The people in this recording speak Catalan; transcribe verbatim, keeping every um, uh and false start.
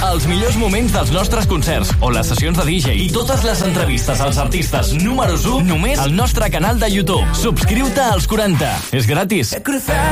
els millors moments dels nostres concerts o les sessions de D J i totes les entrevistes als artistes números u només al nostre canal de YouTube. Subscriu-te als quaranta. És gratis.